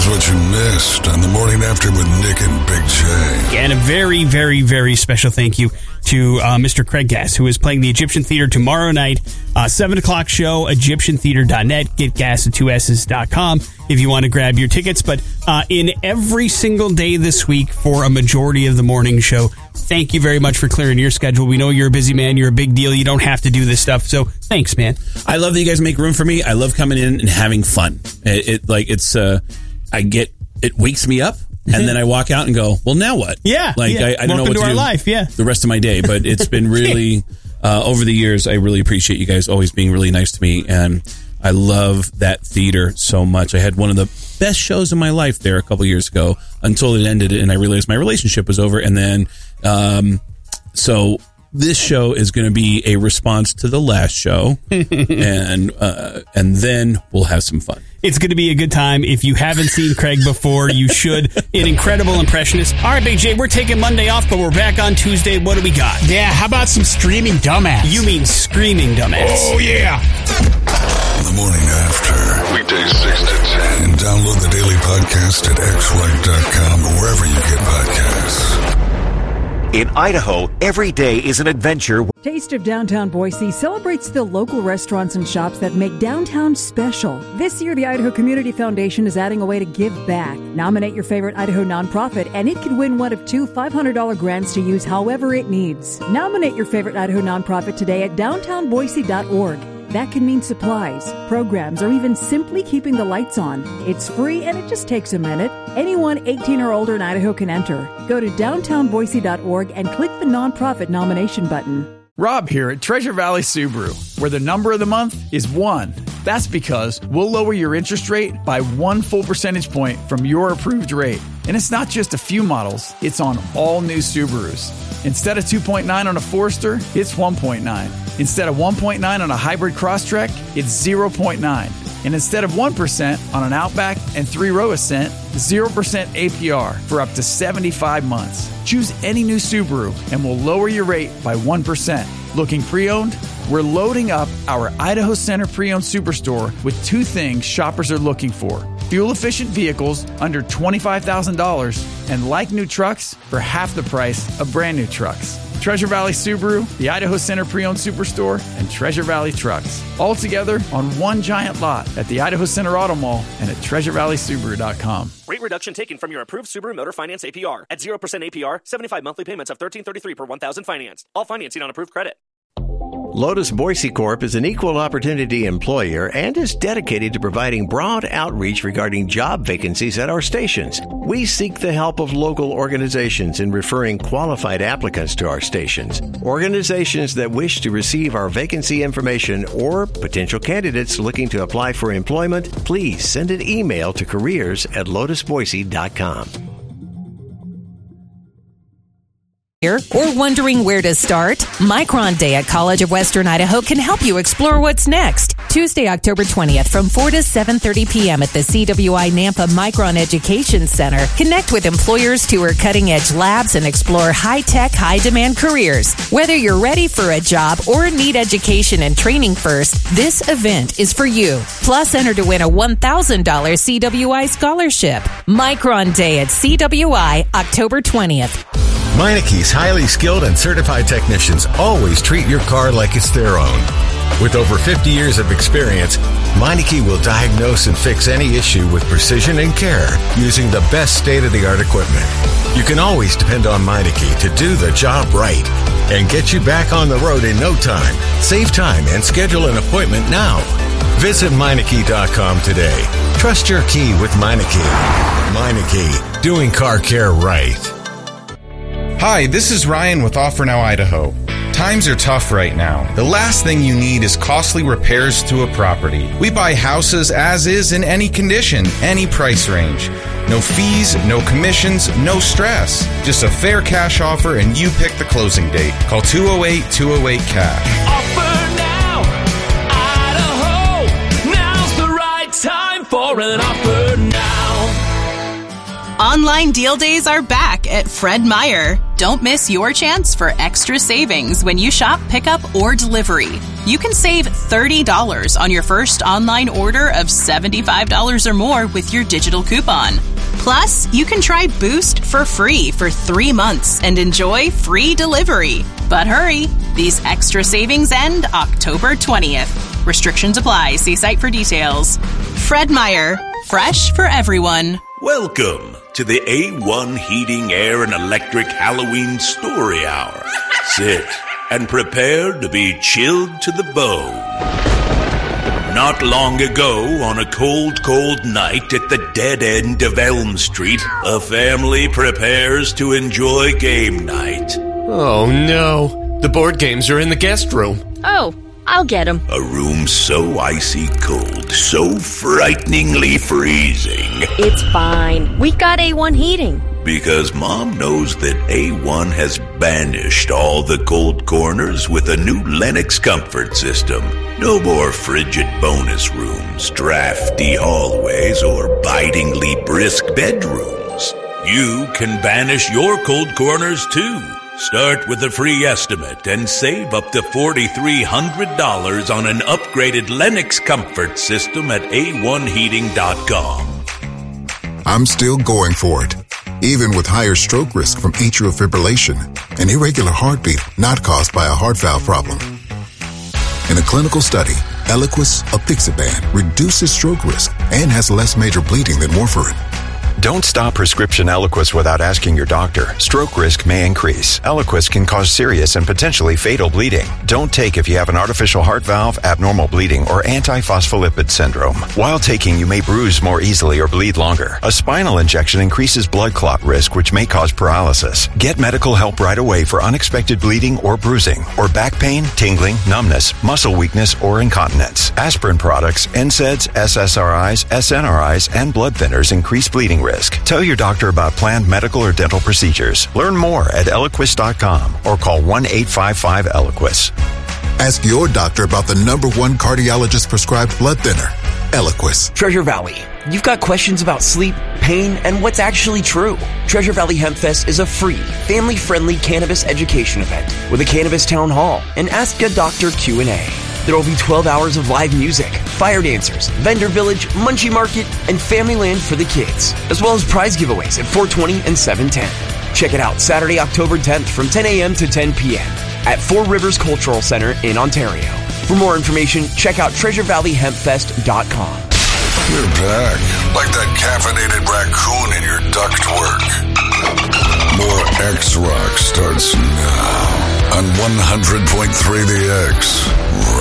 Here's what you missed on The Morning After with Nick and Big J. And a very, very, very special thank you to Mr. Craig Gass, who is playing the Egyptian Theater tomorrow night. 7 o'clock show, EgyptianTheater.net. Get gas at 2s's.com if you want to grab your tickets. But in every single day this week for a majority of the morning show, thank you very much for clearing your schedule. We know you're a busy man. You're a big deal. You don't have to do this stuff. So thanks, man. I love that you guys make room for me. I love coming in and having fun. It wakes me up. And then I walk out and go, well, now what? Yeah. I don't know what to do life, the rest of my day. But it's been really, over the years, I really appreciate you guys always being really nice to me. And I love that theater so much. I had one of the best shows of my life there a couple years ago until it ended and I realized my relationship was over. And then, so this show is going to be a response to the last show. and then we'll have some fun. It's going to be a good time. If you haven't seen Craig before, you should. An incredible impressionist. All right, Big J, we're taking Monday off, but we're back on Tuesday. What do we got? Yeah, how about some streaming dumbass? You mean screaming dumbass. Oh, yeah. The Morning After, weekdays 6 to 10. And download the daily podcast at xlike.com or wherever you get podcasts. In Idaho, every day is an adventure. Taste of Downtown Boise celebrates the local restaurants and shops that make downtown special. This year, the Idaho Community Foundation is adding a way to give back. Nominate your favorite Idaho nonprofit, and it could win one of 2 $500 grants to use however it needs. Nominate your favorite Idaho nonprofit today at downtownboise.org. That can mean supplies, programs, or even simply keeping the lights on. It's free and it just takes a minute. Anyone 18 or older in Idaho can enter. Go to downtownboise.org and click the nonprofit nomination button. Rob here at Treasure Valley Subaru, where the number of the month is 1. That's because we'll lower your interest rate by 1 full percentage point from your approved rate. And it's not just a few models, it's on all new Subarus. Instead of 2.9 on a Forester, it's 1.9. Instead of 1.9 on a hybrid Crosstrek, it's 0.9. And instead of 1% on an Outback and 3-row Ascent, 0% APR for up to 75 months. Choose any new Subaru and we'll lower your rate by 1%. Looking pre-owned? We're loading up our Idaho Center Pre-Owned Superstore with 2 things shoppers are looking for. Fuel-efficient vehicles under $25,000 and like-new trucks for half the price of brand-new trucks. Treasure Valley Subaru, the Idaho Center Pre-Owned Superstore, and Treasure Valley Trucks. All together on one giant lot at the Idaho Center Auto Mall and at TreasureValleySubaru.com. Rate reduction taken from your approved Subaru Motor Finance APR. At 0% APR, 75 monthly payments of $13.33 per $1,000 financed. All financing on approved credit. Lotus Boise Corp is an equal opportunity employer and is dedicated to providing broad outreach regarding job vacancies at our stations. We seek the help of local organizations in referring qualified applicants to our stations. Organizations that wish to receive our vacancy information or potential candidates looking to apply for employment, please send an email to careers@lotusboise.com. Or wondering where to start? Micron Day at College of Western Idaho can help you explore what's next. Tuesday, October 20th from 4 to 7:30 p.m. at the CWI Nampa Micron Education Center. Connect with employers, tour cutting-edge labs, and explore high-tech, high-demand careers. Whether you're ready for a job or need education and training first, this event is for you. Plus, enter to win a $1,000 CWI scholarship. Micron Day at CWI, October 20th. Meineke's highly skilled and certified technicians always treat your car like it's their own. With over 50 years of experience, Meineke will diagnose and fix any issue with precision and care using the best state-of-the-art equipment. You can always depend on Meineke to do the job right and get you back on the road in no time. Save time and schedule an appointment now. Visit Meineke.com today. Trust your key with Meineke. Meineke, doing car care right. Hi, this is Ryan with Offer Now Idaho. Times are tough right now. The last thing you need is costly repairs to a property. We buy houses as is in any condition, any price range. No fees, no commissions, no stress. Just a fair cash offer and you pick the closing date. Call 208-208-CASH. Offer Now Idaho. Now's the right time for an offer now. Online deal days are back at Fred Meyer. Don't miss your chance for extra savings when you shop, pickup, or delivery. you can save $30 on your first online order of $75 or more with your digital coupon. Plus, you can try Boost for free for 3 months and enjoy free delivery. But hurry, these extra savings end October 20th. Restrictions apply. See site for details. Fred Meyer, fresh for everyone. Welcome to the A1 Heating, Air, and Electric Halloween Story Hour. Sit and prepare to be chilled to the bone. Not long ago, on a cold, cold night at the dead end of Elm Street, a family prepares to enjoy game night. Oh no, the board games are in the guest room. Oh, I'll get them. A room so icy cold, so frighteningly freezing. It's fine. We got A1 heating. Because Mom knows that A1 has banished all the cold corners with a new Lennox comfort system. No more frigid bonus rooms, drafty hallways, or bitingly brisk bedrooms. You can banish your cold corners too. Start with a free estimate and save up to $4,300 on an upgraded Lennox comfort system at A1Heating.com. I'm still going for it, even with higher stroke risk from atrial fibrillation, an irregular heartbeat not caused by a heart valve problem. In a clinical study, Eliquis apixaban reduces stroke risk and has less major bleeding than warfarin. Don't stop prescription Eliquis without asking your doctor. Stroke risk may increase. Eliquis can cause serious and potentially fatal bleeding. Don't take if you have an artificial heart valve, abnormal bleeding, or antiphospholipid syndrome. While taking, you may bruise more easily or bleed longer. A spinal injection increases blood clot risk, which may cause paralysis. Get medical help right away for unexpected bleeding or bruising, or back pain, tingling, numbness, muscle weakness, or incontinence. Aspirin products, NSAIDs, SSRIs, SNRIs, and blood thinners increase bleeding risk. Tell your doctor about planned medical or dental procedures. Learn more at Eliquis.com or call 1-855-ELIQUIS. Ask your doctor about the #1 cardiologist prescribed blood thinner, Eliquis. Treasure Valley. You've got questions about sleep, pain, and what's actually true. Treasure Valley Hemp Fest is a free, family-friendly cannabis education event with a cannabis town hall and Ask a Doctor Q&A. There will be 12 hours of live music, fire dancers, vendor village, munchie market, and family land for the kids, as well as prize giveaways at 420 and 710. Check it out Saturday, October 10th from 10 a.m. to 10 p.m. at Four Rivers Cultural Center in Ontario. For more information, check out TreasureValleyHempFest.com. You're back, like that caffeinated raccoon in your ductwork. More X-Rock starts now on 100.3 The X.